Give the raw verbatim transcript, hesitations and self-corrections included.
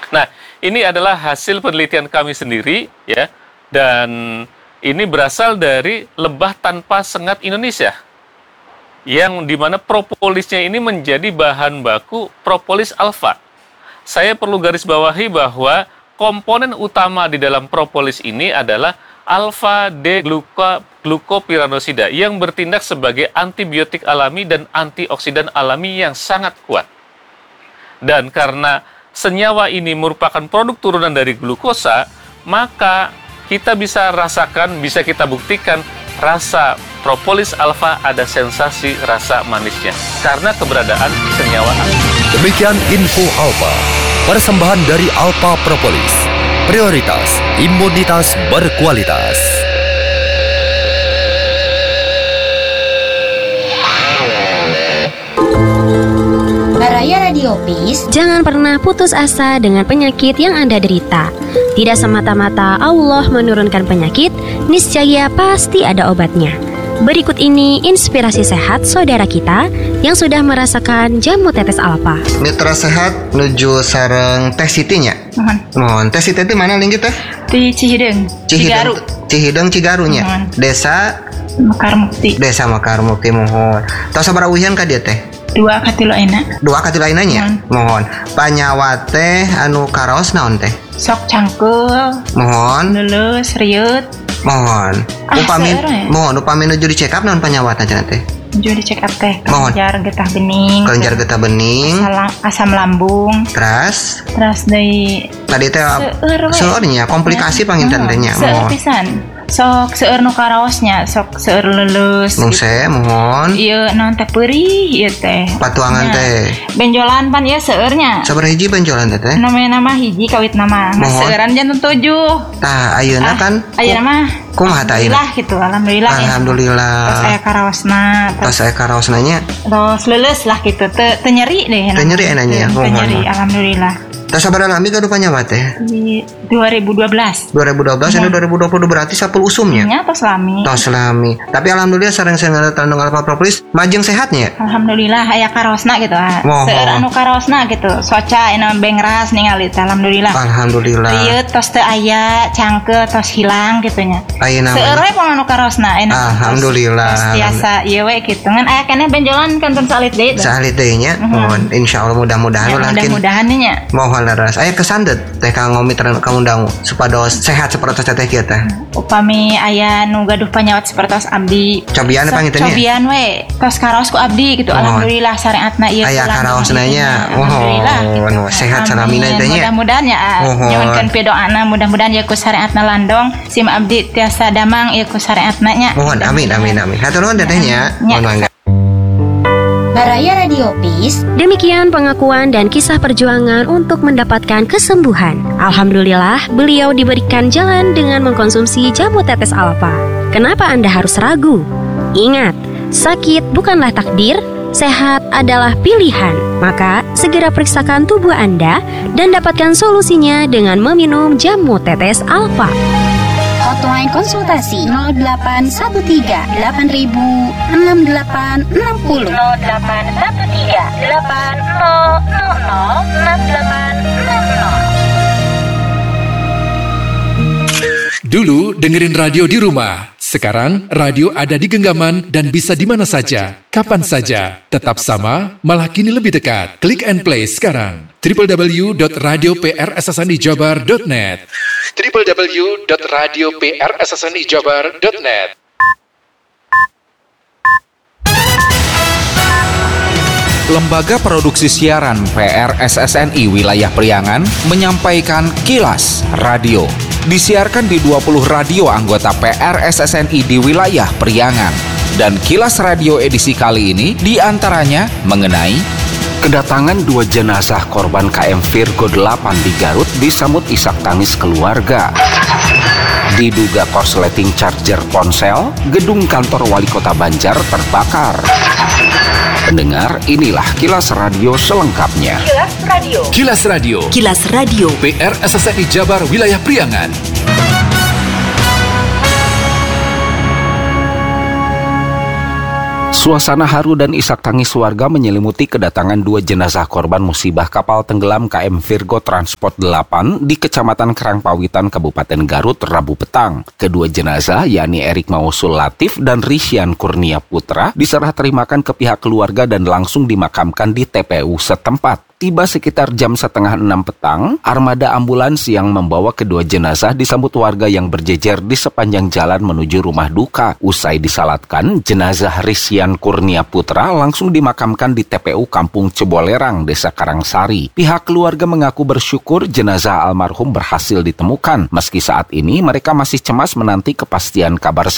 Nah, ini adalah hasil penelitian kami sendiri, ya, dan ini berasal dari lebah tanpa sengat Indonesia, yang dimana propolisnya ini menjadi bahan baku propolis alfa. Saya perlu garis bawahi bahwa komponen utama di dalam propolis ini adalah alfa-D-glukopiranosida yang bertindak sebagai antibiotik alami dan antioksidan alami yang sangat kuat. Dan karena senyawa ini merupakan produk turunan dari glukosa, maka kita bisa rasakan, bisa kita buktikan rasa propolis alfa ada sensasi rasa manisnya karena keberadaan senyawa alfa. Demikian info alfa, persembahan dari Alpha Propolis, prioritas imunitas berkualitas. Baraya Radiopis, jangan pernah putus asa dengan penyakit yang Anda derita. Tidak semata-mata Allah menurunkan penyakit, niscaya pasti ada obatnya. Berikut ini inspirasi sehat saudara kita yang sudah merasakan jamu tetes alfa. Mitra sehat nuju sareng Teh Sitinya. Mohon. Mohon. Teh Siti itu mana lingkit teh? Di Cihideng. Cihideng. Cihideng Cigarunya. Mohon. Desa Mekar Mukti. Desa Mekar Mukti. Mohon. Tahu sabaraha uhian ka dieu teh? Dua katilu aina. Dua katilu ainanya. Mohon. Panyawa teh anu karaos naon teh? Sok cangkeul. Mohon. Lulus riut. Mohon. Ah, Upami seere. mohon upami nuju di check up naon panyawatna cenah teh? Nuju di check up teh. Mohon. Kelenjar getah bening. Kelenjar getah bening. Asam, asam lambung. Terus Terus dari tadi teh Seueur we. seurnya komplikasi panginten teh nya. Seueur pisan. Sok seueur nu karaosnya, sok seueur lulus. Nungse mohon. Ieu naon teh peurih ieu teh. Patuangan Nya. teh. Benjolan pan ieu seueurnya. Sabaraha hiji benjolan teh teh? Namanya nama hiji kawit nama. Mas Mohon. seueuran janten tujuh. Tah ayeuna kan Ayeuna mah kumaha tah ayeuna? alhamdulillah gitu, alhamdulillah. ya. Alhamdulillah. Terus aya karaosna, Tos aya karaosna nya. terus lulus lah gitu. Teu teu nyeri deh. Teu nyeri enanya, Teu mohon. nyeri, alhamdulillah. Tos sabaraha lami gaduh panyawa teh? Di dua ribu dua belas. dua ribu dua belas ini dua ribu dua puluh berarti sepuluh usumnya. Nya tos lami. Tos lami. Tapi alhamdulillah sareng saya tandung Alpha Propolis majeng sehatnya. Alhamdulillah aya karaosna gitu. ah. Mohon. Seueur anu karaosna gitu. Soca ina bengras ningali teh, alhamdulillah. Alhamdulillah. Ieu tos teu aya, cangkeul tos hilang gitu nya. Ayeuna Seueur we pun anu karaosna. ena Alhamdulillah. Tos tiasa ieu we kitu. Ngan aya keneh benjolan kantun salit deui. Salit deui nya. Mohon insyaallah mudah-mudahan Ya, ulah kin. mudah-mudahan nya. Mohon leres. Aya kesandet teh kanggo mitra kamu dangu supados sehat sapertos teh kieu teh. Upami aya nu gaduh panyawat sapertos abdi. Cobian So- panginten nya. Cobian we. Tos karaos ku abdi gitu. Mohon. Alhamdulillah syariatna ieu. Aya pulang karaosna gitu nya. Alhamdulillah. Mohon. gitu. Sehat salamina Amin. teh nya. Mudah-mudahan ya. Mohon. Nyuwunkeun pidoana mudah-mudahan ya ku syariatna landong. Sim abdi tiasa damang ieu ku syariatna nya. Mohon amin amin amin. Hatur nuhun teh nya. Ya. Mohon mangga. Baraya Radiopis, Demikian pengakuan dan kisah perjuangan untuk mendapatkan kesembuhan. Alhamdulillah, beliau diberikan jalan dengan mengkonsumsi jamu tetes alfa. Kenapa Anda harus ragu? Ingat, sakit bukanlah takdir, sehat adalah pilihan. Maka, segera periksakan tubuh Anda dan dapatkan solusinya dengan meminum jamu tetes alfa. hotline konsultasi nol delapan satu tiga delapan ribu enam delapan enam nol nol delapan satu tiga delapan nol nol nol enam delapan enam nol. Dulu dengerin radio di rumah. Sekarang radio ada di genggaman dan bisa di mana saja, kapan saja. Tetap sama, malah kini lebih dekat. Klik and play sekarang. w w w dot radio p r s s n i jabar dot net w w w dot radio p r s s n i jabar dot net. Lembaga Produksi Siaran P R S S N I Wilayah Priangan menyampaikan Kilas Radio. Disiarkan di dua puluh radio anggota P R S S N I di wilayah Priangan. Dan Kilas Radio edisi kali ini diantaranya mengenai kedatangan dua jenazah korban K M Virgo delapan di Garut disambut isak tangis keluarga. Diduga korsleting charger ponsel, gedung kantor wali kota Banjar terbakar. Pendengar, inilah Kilas Radio selengkapnya. Kilas Radio. Kilas Radio. Kilas Radio. P R S S N I Jabar Wilayah Priangan. Suasana haru dan isak tangis warga menyelimuti kedatangan dua jenazah korban musibah kapal tenggelam K M Virgo Transport delapan di Kecamatan Karangpawitan, Kabupaten Garut, Rabu petang. Kedua jenazah, yakni Erik Mausul Latif dan Rishian Kurnia Putra, diserah terimakan ke pihak keluarga dan langsung dimakamkan di T P U setempat. Tiba sekitar jam setengah enam petang, armada ambulans yang membawa kedua jenazah disambut warga yang berjejer di sepanjang jalan menuju rumah duka. Usai disalatkan, jenazah Rishian Kurnia Putra langsung dimakamkan di T P U Kampung Cebolerang, Desa Karangsari. Pihak keluarga mengaku bersyukur jenazah almarhum berhasil ditemukan. Meski saat ini mereka masih cemas menanti kepastian kabar